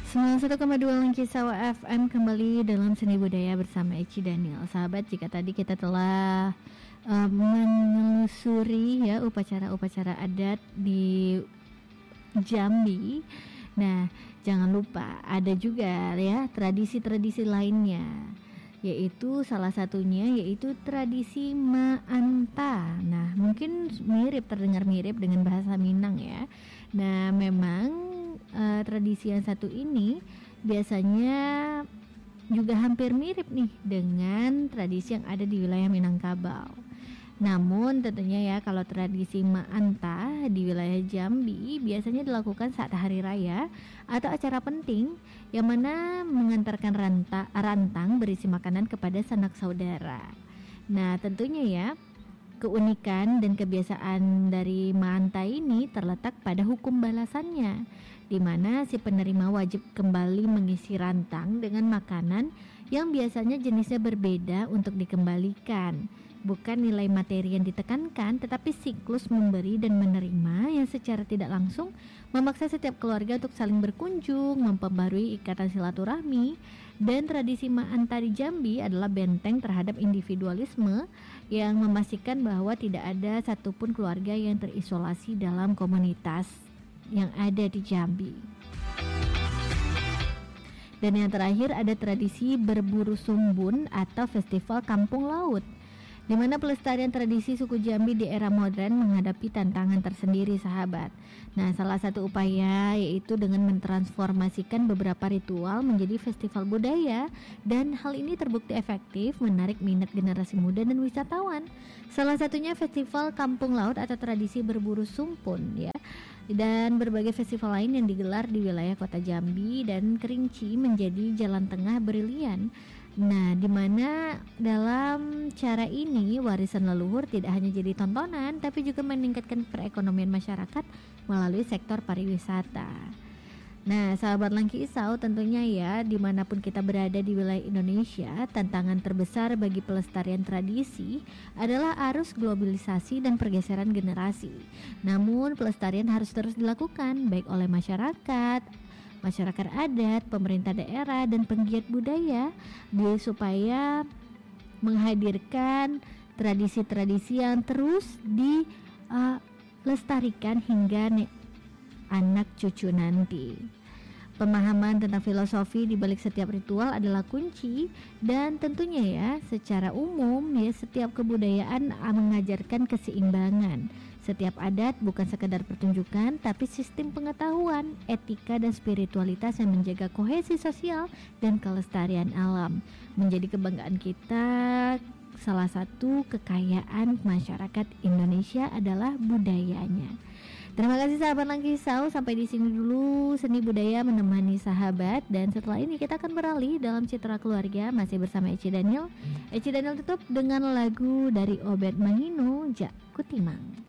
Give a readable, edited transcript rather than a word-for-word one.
91,2 Langkisau FM kembali dalam Seni Budaya bersama Eci Daniel. Sahabat, jika tadi kita telah menelusuri ya upacara-upacara adat di Jambi. Nah, jangan lupa ada juga ya tradisi-tradisi lainnya, yaitu salah satunya yaitu tradisi Ma'anta. Nah, mungkin terdengar mirip dengan bahasa Minang ya. Nah, memang tradisi yang satu ini biasanya juga hampir mirip nih dengan tradisi yang ada di wilayah Minangkabau. Namun tentunya ya, kalau tradisi Ma'anta di wilayah Jambi biasanya dilakukan saat hari raya atau acara penting yang mana mengantarkan rantang berisi makanan kepada sanak saudara. Nah, tentunya ya, keunikan dan kebiasaan dari Ma'anta ini terletak pada hukum balasannya, di mana si penerima wajib kembali mengisi rantang dengan makanan yang biasanya jenisnya berbeda untuk dikembalikan. Bukan nilai materi yang ditekankan, tetapi siklus memberi dan menerima yang secara tidak langsung memaksa setiap keluarga untuk saling berkunjung, memperbarui ikatan silaturahmi. Dan tradisi Ma'anta di Jambi adalah benteng terhadap individualisme yang memastikan bahwa tidak ada satupun keluarga yang terisolasi dalam komunitas yang ada di Jambi. Dan yang terakhir ada tradisi berburu sumbun atau festival kampung laut, di mana pelestarian tradisi suku Jambi di era modern menghadapi tantangan tersendiri, sahabat. Nah, salah satu upaya yaitu dengan mentransformasikan beberapa ritual menjadi festival budaya, dan hal ini terbukti efektif menarik minat generasi muda dan wisatawan. Salah satunya festival kampung laut atau tradisi berburu sumpun ya. Dan berbagai festival lain yang digelar di wilayah kota Jambi dan Kerinci menjadi jalan tengah brilian. Nah, di mana dalam cara ini warisan leluhur tidak hanya jadi tontonan, tapi juga meningkatkan perekonomian masyarakat melalui sektor pariwisata. Nah, sahabat Langkisau, tentunya ya, dimanapun kita berada di wilayah Indonesia, tantangan terbesar bagi pelestarian tradisi adalah arus globalisasi dan pergeseran generasi. Namun, pelestarian harus terus dilakukan baik oleh masyarakat adat, pemerintah daerah, dan penggiat budaya supaya menghadirkan tradisi-tradisi yang terus dilestarikan hingga anak cucu nanti. Pemahaman tentang filosofi di balik setiap ritual adalah kunci, dan tentunya ya, secara umum ya, setiap kebudayaan mengajarkan keseimbangan. Setiap adat bukan sekedar pertunjukan, tapi sistem pengetahuan, etika, dan spiritualitas yang menjaga kohesi sosial dan kelestarian alam. Menjadi kebanggaan kita, salah satu kekayaan masyarakat Indonesia adalah budayanya. Terima kasih sahabat Langkisau, sampai di sini dulu Seni Budaya menemani sahabat, dan setelah ini kita akan beralih dalam Citra Keluarga masih bersama Eci Daniel. Eci Daniel tutup dengan lagu dari Obed Mahino, Jak Kutimang.